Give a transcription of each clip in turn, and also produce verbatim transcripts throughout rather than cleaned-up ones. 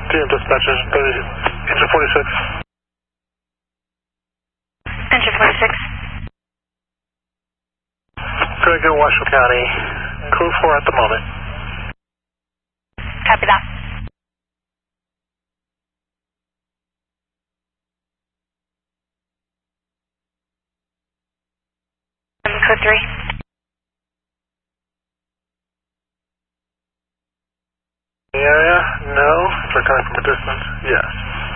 T M dispatchers, engine forty-six. Engine forty-six. Greg in Washoe County, code four at the moment. Copy that. And code three. The area? No. If they're coming from a distance, yes.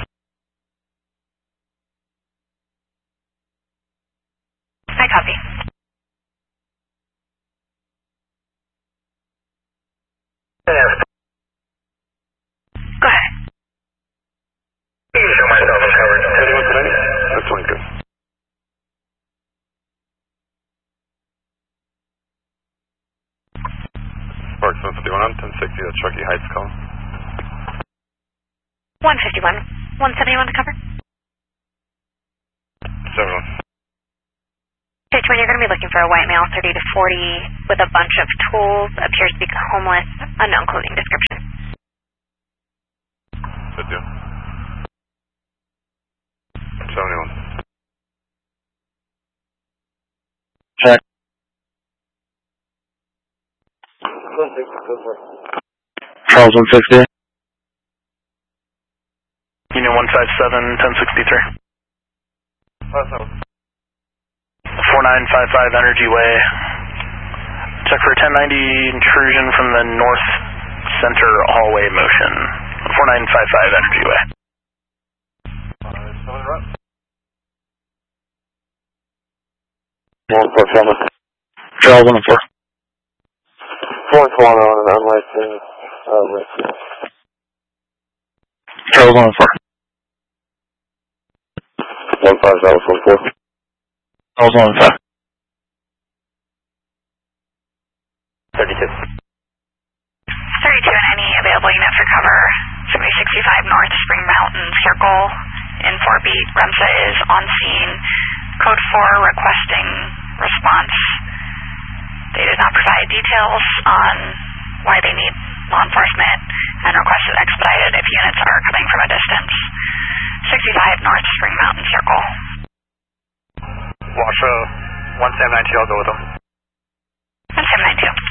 I copy. Yeah. Go ahead. Show myself uncovered. Anyone today? That's Lincoln. Park seven fifty-one on ten sixty, that's Truckee Heights call. one fifty-one. one seventy-one to cover. seven one. Pitch, when you're going to be looking for a white male, thirty to forty, with a bunch of tools, appears to be homeless, unknown clothing description. Good deal. seventy-one. Check. Charles one fifty. Union one five seven, ten sixty-three. four nine five five Energy Way. Check for ten ninety intrusion from the north center hallway motion. four nine five five Energy Way. One four seven. Charles one four. Four four on an unlicensed uh, rescue. Charles one four. One five zero four four. Charles one five. Thirty-two. thirty-two and any available unit for cover. seventy sixty-five North Spring Mountain Circle in four beat. REMSA is on scene. Code four requesting response. They did not provide details on why they need law enforcement and requested expedited if units are coming from a distance. sixty-five North Spring Mountain Circle. Washoe, one seven nine two, I'll go with them. one seven nine two.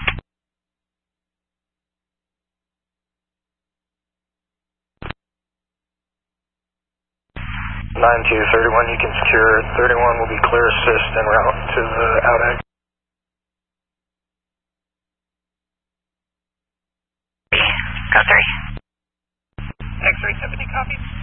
nine two, thirty-one, you can secure. thirty-one will be clear assist en route to the out exit. Go three. X-ray seventy, copy.